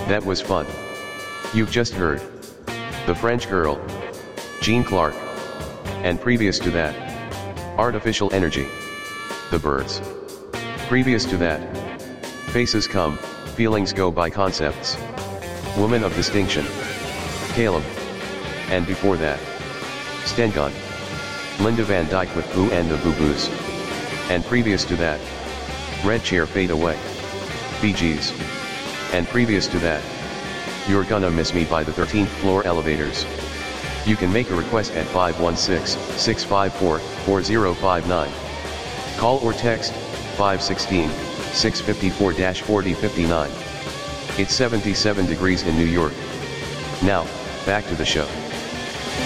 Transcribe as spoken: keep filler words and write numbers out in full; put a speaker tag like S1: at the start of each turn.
S1: That was fun. You've just heard The French Girl, Jean Clark, and previous to that, Artificial Energy, The Birds. Previous to that, Faces Come, Feelings Go by Concepts, Woman of Distinction, Caleb, and before that, Stengun, Linda Van Dyke with Boo and the Boo Boos, and previous to that, Red Chair Fade Away, Bee Gees, and previous to that, You're Gonna Miss Me by the thirteenth Floor Elevators. You can make a request at five one six, six five four, four zero five nine. Call or text five one six, six five four, four zero five nine. It's seventy-seven degrees in New York. Now, back to the show.